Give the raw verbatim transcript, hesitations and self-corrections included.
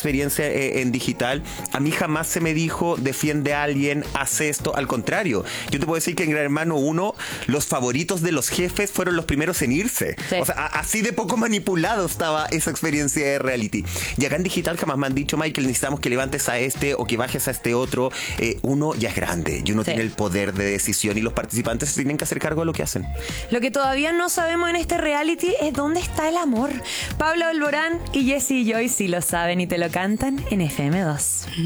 experiencia eh, en digital, a mí jamás se me dijo defiende a alguien, hace esto. Al contrario, yo te puedo decir que en Gran Hermano uno, los favoritos de los jefes fueron los primeros en irse. Sí. O sea, a, así de poco manipulado estaba esa experiencia de reality. Y acá en digital jamás me han dicho, Michael, necesitamos que levantes a este o que bajes a este otro. Eh, uno ya es grande y uno sí. tiene el poder de decisión y los participantes se tienen que hacer cargo de lo que hacen. Lo que todavía no sabemos en este reality es dónde está el amor. Pablo Alborán y Jesse y Joy sí lo saben y te lo cantan en F M dos.